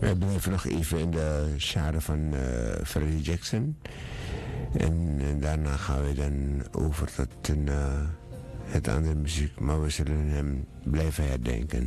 We blijven nog even in de genre van Freddie Jackson. En daarna gaan we dan over tot het andere muziek. Maar we zullen hem blijven herdenken.